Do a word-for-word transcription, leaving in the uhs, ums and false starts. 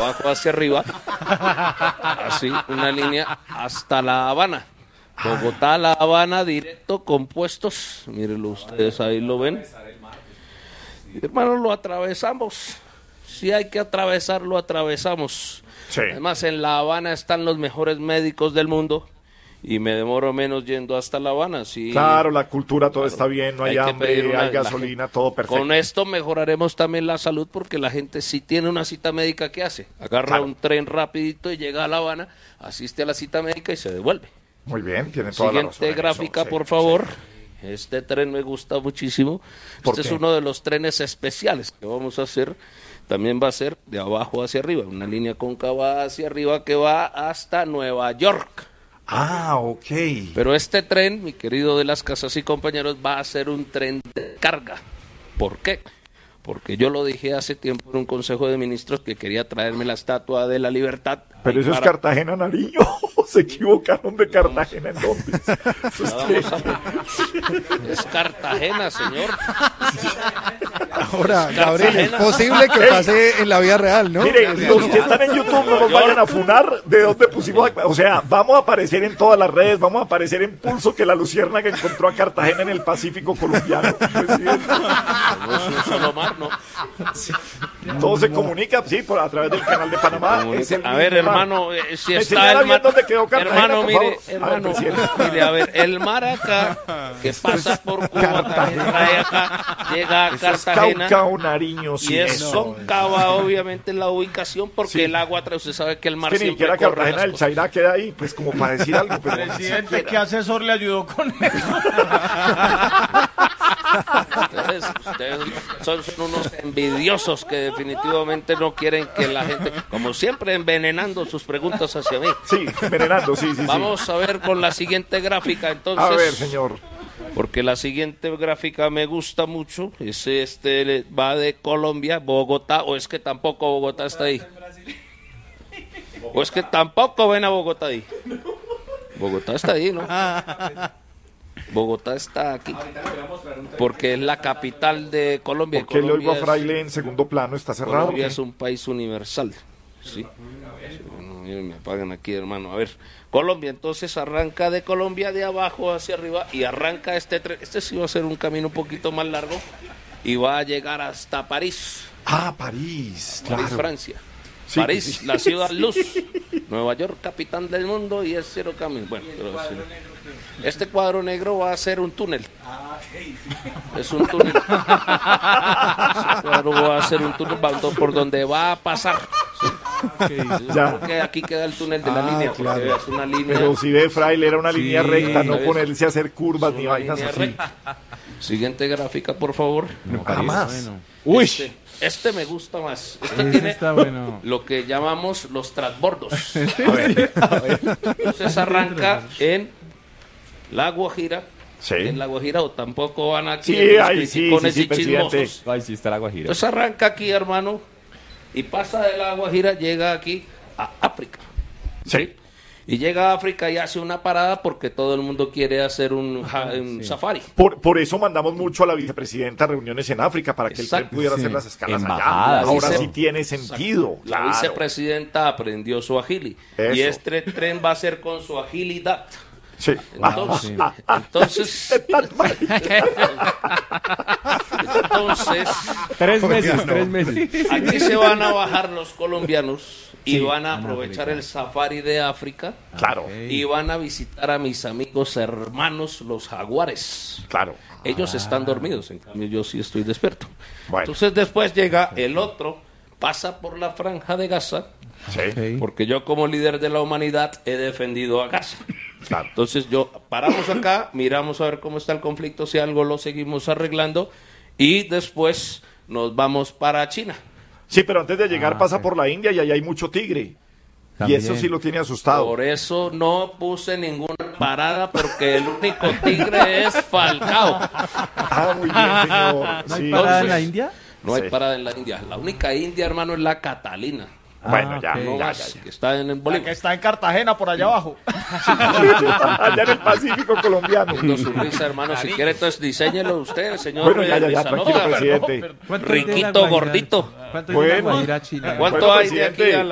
abajo hacia arriba, así, una línea hasta La Habana. Bogotá, La Habana, directo, compuestos, mírenlo ustedes, ahí lo ven. Hermano, lo atravesamos, si hay que atravesarlo, atravesamos. Sí. Además, en La Habana están los mejores médicos del mundo. Y me demoro menos yendo hasta La Habana. Sí, claro, la cultura, todo claro, está bien, no hay, hay hambre, una, hay gasolina, todo perfecto. Con esto mejoraremos también la salud porque la gente si tiene una cita médica, ¿qué hace? Agarra claro. un tren rapidito y llega a La Habana, asiste a la cita médica y se devuelve. Muy bien, tiene toda la razón. Siguiente gráfica, eso, por sí, favor. Sí. Este tren me gusta muchísimo. Este qué? es uno de los trenes especiales que vamos a hacer. También va a ser de abajo hacia arriba, una línea cóncava hacia arriba que va hasta Nueva York. Ah, ok. Pero este tren, mi querido de las casas y compañeros, va a ser un tren de carga. ¿Por qué? Porque yo lo dije hace tiempo en un consejo de ministros que quería traerme la Estatua de la Libertad. Pero eso para... es Cartagena, Nariño. Se equivocaron de Cartagena, ¿en dónde? A... Es Cartagena, señor. Ahora, Gabriel, es posible que pase en la vida real, ¿no? Mire, los que están en YouTube no nos vayan a funar de dónde pusimos. O sea, vamos a aparecer en todas las redes, vamos a aparecer en Pulso que la luciérnaga encontró a Cartagena en el Pacífico colombiano. No es un solo mar, ¿no? Todo se comunica, sí, por, a través del canal de Panamá. Es el a ver, mismo mar. hermano, eh, si Me está señala el bien mar... dónde quedó Cartagena, hermano, por mire, favor. hermano, A ver, mire, a ver, el mar acá, que pasa por Cuba, trae acá, llega a Eso es Cartagena, Cauca, Nariño, sí. y es No, cóncava, obviamente, en la ubicación, porque Sí. el agua, usted sabe que el mar es que ni siempre siquiera corre Cartagena las del cosas. Chairá queda ahí, pues como para decir algo. Pero ni Presidente, siquiera. ¿qué asesor le ayudó con eso? Ustedes, ustedes son, son unos envidiosos que definitivamente no quieren que la gente, como siempre, envenenando sus preguntas hacia mí. Sí, envenenando, sí, sí, sí. Vamos a ver con la siguiente gráfica, entonces. A ver, señor. Porque la siguiente gráfica me gusta mucho. Es este va de Colombia, Bogotá, o es que tampoco Bogotá está ahí. O es que tampoco ven a Bogotá ahí. Bogotá está ahí, ¿no? Bogotá está aquí. Porque es la capital de Colombia. ¿Por qué le oigo a Colombia es- Fraile en segundo plano? ¿Está cerrado? Colombia ¿Qué? es un país universal. Sí. Sí, bueno, miren, me apagan aquí, hermano. A ver, Colombia, entonces arranca de Colombia de abajo hacia arriba y arranca este tren. Este sí va a ser un camino un poquito más largo y va a llegar hasta París. Ah, París, claro. París, Francia. Sí, París, sí. la ciudad luz. Nueva York, capitán del mundo y es cero camino. Bueno, pero sí. Este cuadro negro va a ser un túnel. Es un túnel. Este cuadro va a ser un túnel por donde va a pasar. Sí. Ya. Porque aquí queda el túnel de la Ah, línea, porque claro. es una línea. Pero si ve, Fraile, era una línea recta, no ¿ves? ponerse a hacer curvas Es ni una vainas línea así. recta. Siguiente gráfica, por favor. Nada más. Uy, Este, este me gusta más. Este Ese tiene está bueno. lo que llamamos los transbordos. A ver, Entonces arranca en La Guajira. sí. En La Guajira o tampoco van aquí Sí, en los ahí sí, criticones sí, sí, y presidente. chismosos. Ay, sí está la Guajira. Entonces arranca aquí, hermano, y pasa de La Guajira, llega aquí a África. Sí. Y llega a África y hace una parada porque todo el mundo quiere hacer un, ja- un safari. Por, por eso mandamos mucho a la vicepresidenta a reuniones en África, para que el tren Exacto, pudiera sí. hacer las escalas Embajadas. allá. Ahora Vice- sí tiene sentido. La claro. vicepresidenta aprendió suajili. Eso. Y este tren va a ser con suajilidad. Sí. Entonces, Ah, ah, entonces, entonces, Tres meses, tres meses. aquí se van a bajar los colombianos y Sí, van a en aprovechar África. el safari de África claro, y van a visitar a mis amigos hermanos los jaguares. claro. Ellos están dormidos, en cambio yo sí estoy despierto. Bueno. Entonces después llega el otro, pasa por la franja de Gaza, Sí, porque yo como líder de la humanidad he defendido a Gaza. claro. Entonces yo paramos acá, miramos a ver cómo está el conflicto, si algo lo seguimos arreglando y después nos vamos para China. Sí, pero antes de llegar Ah, pasa ok. por la India y ahí hay mucho tigre. También. Y eso sí lo tiene asustado. Por eso no puse ninguna parada porque el único tigre es Falcao. Ah, muy bien, señor. ¿No hay Sí. parada en la Entonces- India? No hay Sí. parada en la India. La única India, hermano, es la Catalina. Bueno, Ah, ya, ok. No ya, más, ya, que está en el La que Bolívar. está en Cartagena, por allá abajo. ya. Allá en el Pacífico colombiano. Viendo su risa, hermano. Si quiere, entonces diseñelo usted, señor. Bueno, ya, ya, ya, Rizanoga. tranquilo, presidente. ¿Cuánto es de la Riquito, Guajira? gordito. ¿Cuánto es de la Bueno. Guajira a China? ¿Cuánto Bueno, hay de aquí presidente. a